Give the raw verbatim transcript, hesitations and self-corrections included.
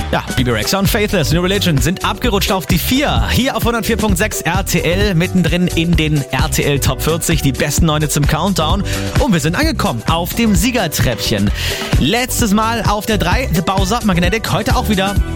Ja, Bebe Rexha und Faithless, New Religion sind abgerutscht auf die vier. Hier auf hundertvier Komma sechs R T L, mittendrin in den R T L Top vierzig, die besten neun zum Countdown. Und wir sind angekommen auf dem Siegertreppchen. Letztes Mal auf der drei, The Bowser Magnetic, heute auch wieder